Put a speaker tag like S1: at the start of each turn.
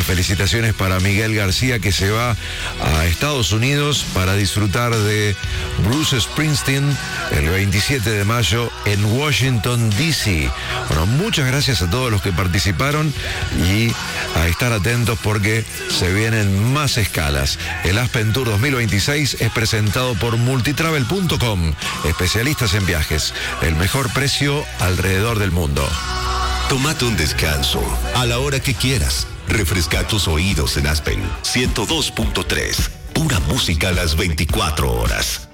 S1: Las felicitaciones para Miguel García, que se va a Estados Unidos para disfrutar de Bruce Springsteen el 27 de mayo en Washington, D.C. Bueno, muchas gracias a todos los que participaron y a estar atentos porque se vienen más escalas. El Aspen Tour 2026 es presentado por multitravel.com, especialistas en viajes, el mejor precio alrededor del mundo.
S2: Tómate un descanso a la hora que quieras. Refresca tus oídos en Aspen 102.3. Pura música a las 24 horas.